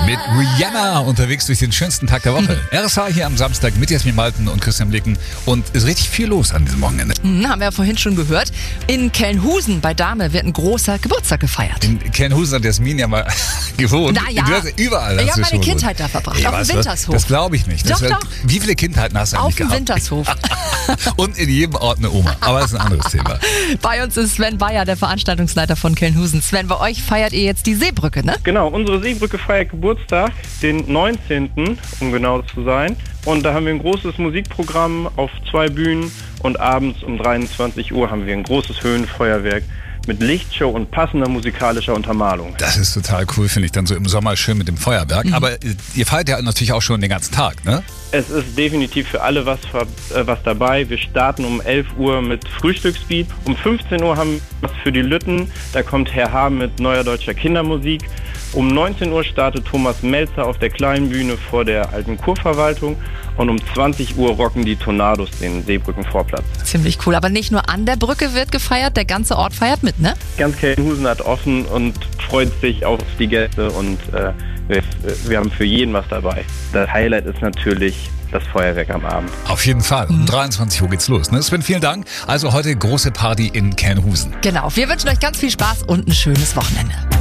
Mit Rihanna unterwegs durch den schönsten Tag der Woche. RSH hier am Samstag mit Jasmin Malten und Christian Blicken. Und es ist richtig viel los an diesem Wochenende. Haben wir ja vorhin schon gehört. In Kelnhusen bei Dahme wird ein großer Geburtstag gefeiert. In Kelnhusen hat Jasmin ja mal gewohnt. Naja, Du hast überall. ich habe meine Kindheit da verbracht, auf dem Wintershof. Das glaube ich nicht. Doch. Wie viele Kindheiten hast du Auf eigentlich dem gehabt? Wintershof. Und in jedem Ort eine Oma. Aber das ist ein anderes Thema. Bei uns ist Sven Bayer, der Veranstaltungsleiter von Kelnhusen. Sven, bei euch feiert ihr jetzt die Seebrücke, ne? Genau, unsere Seebrücke feiert Geburtstag, den 19., um genau zu sein. Und da haben wir ein großes Musikprogramm auf 2 Bühnen und abends um 23 Uhr haben wir ein großes Höhenfeuerwerk mit Lichtshow und passender musikalischer Untermalung. Das ist total cool, finde ich, dann so im Sommer schön mit dem Feuerwerk. Aber ihr feiert ja natürlich auch schon den ganzen Tag, ne? Es ist definitiv für alle was dabei. Wir starten um 11 Uhr mit Frühstücksbeat. Um 15 Uhr haben wir was für die Lütten. Da kommt Herr H. mit neuer deutscher Kindermusik. Um 19 Uhr startet Thomas Melzer auf der kleinen Bühne vor der alten Kurverwaltung. Und um 20 Uhr rocken die Tornados den Seebrückenvorplatz. Ziemlich cool. Aber nicht nur an der Brücke wird gefeiert, der ganze Ort feiert mit, ne? Ganz Kelnhusen hat offen und freut sich auf die Gäste und wir haben für jeden was dabei. Das Highlight ist natürlich das Feuerwerk am Abend. Auf jeden Fall. Um 23 Uhr geht's los. Ne? Sven, vielen Dank. Also heute große Party in Kelnhusen. Genau. Wir wünschen euch ganz viel Spaß und ein schönes Wochenende.